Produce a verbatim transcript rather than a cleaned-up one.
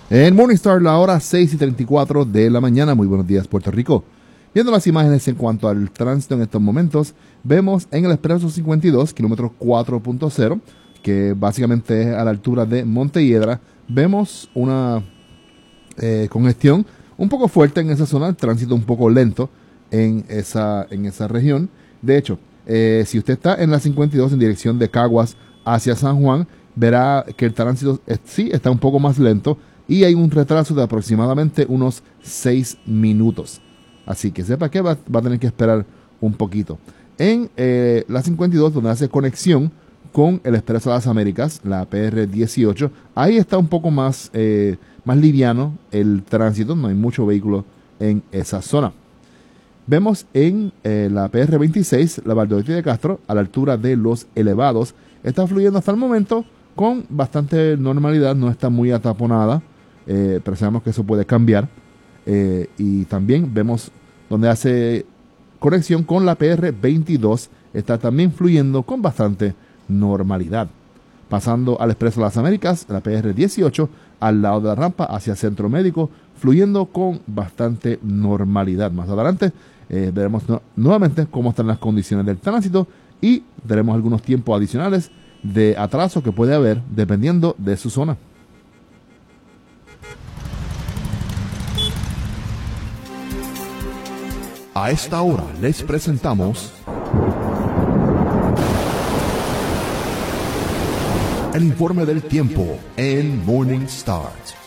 En Morningstar, la hora seis y treinta y cuatro de la mañana. Muy buenos días, Puerto Rico. Viendo las imágenes en cuanto al tránsito en estos momentos, vemos en el Expreso cincuenta y dos, kilómetro cuatro punto cero, que básicamente es a la altura de Montehiedra, vemos una eh, congestión un poco fuerte en esa zona, el tránsito un poco lento en esa, en esa región. De hecho, eh, si usted está en la cincuenta y dos en dirección de Caguas hacia San Juan, verá que el tránsito eh, sí está un poco más lento y hay un retraso de aproximadamente unos seis minutos. Así que sepa que va, va a tener que esperar un poquito. En eh, la cincuenta y dos, donde hace conexión con el Expreso de las Américas, la P R dieciocho, ahí está un poco más, eh, más liviano el tránsito, no hay mucho vehículo en esa zona. Vemos en eh, la P R veintiséis, la Valdoriotti de Castro, a la altura de Los Elevados, está fluyendo hasta el momento con bastante normalidad, no está muy ataponada, eh, pero sabemos que eso puede cambiar. Eh, y también vemos donde hace conexión con la P R veintidós, está también fluyendo con bastante normalidad. Pasando al Expreso de las Américas, la P R dieciocho, al lado de la rampa hacia Centro Médico, fluyendo con bastante normalidad. Más adelante eh, veremos no, nuevamente cómo están las condiciones del tránsito y veremos algunos tiempos adicionales de atraso que puede haber dependiendo de su zona. A esta hora les presentamos el informe del tiempo en Morning Start.